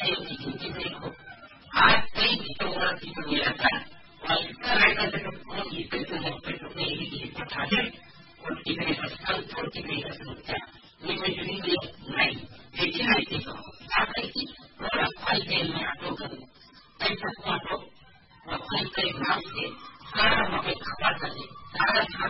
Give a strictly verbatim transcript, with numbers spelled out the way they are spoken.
有几经济内容，而这一种呢，其实也在我个人的这个公益对这种这种内力的条件，我这个说上头这个也是这样，因为这个美累积来这种，它累积我要快一点两多个，但是我